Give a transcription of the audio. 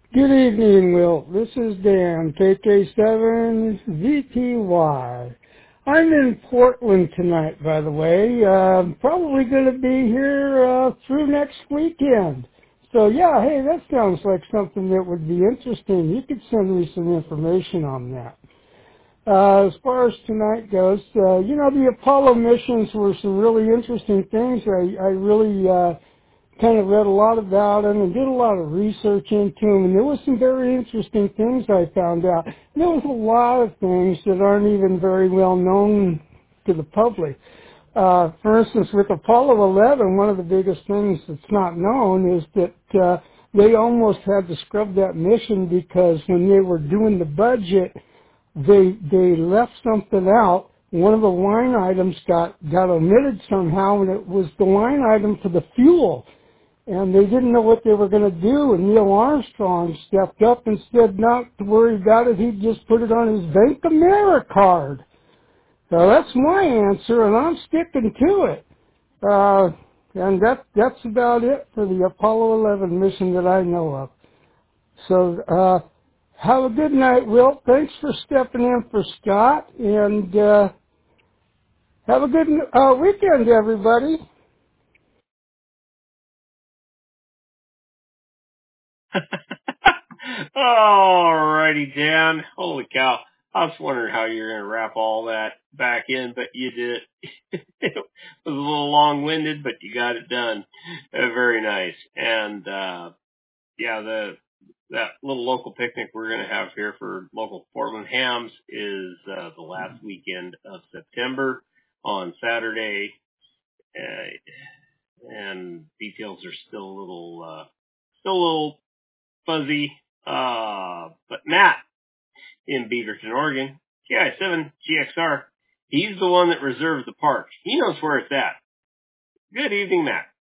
Good evening, Wilt. This is Dan, KK7VTY. I'm in Portland tonight, by the way. Probably going to be here through next weekend. So yeah, hey, that sounds like something that would be interesting. You could send me some information on that. As far as tonight goes, the Apollo missions were some really interesting things. I really kind of read a lot about them and did a lot of research into them, and there was some very interesting things I found out. There was a lot of things that aren't even very well known to the public. For instance, with Apollo 11, one of the biggest things that's not known is that they almost had to scrub that mission because when they were doing the budget, they left something out. One of the line items got omitted somehow, and it was the line item for the fuel. And they didn't know what they were going to do, and Neil Armstrong stepped up and said not to worry about it. He'd just put it on his Bank America card. So that's my answer, and I'm sticking to it. And that's about it for the Apollo 11 mission that I know of. So have a good night, Wilt. Thanks for stepping in for Scott, and have a good weekend, everybody. Alrighty, Dan. Holy cow. I was wondering how you're going to wrap all that back in, but you did it. It was a little long-winded, but you got it done. Very nice. And, that little local picnic we're going to have here for local Portland hams is, the last weekend of September on Saturday. And details are still a little fuzzy. But Matt in Beaverton, Oregon, KI7GXR, he's the one that reserves the park. He knows where it's at. Good evening, Matt.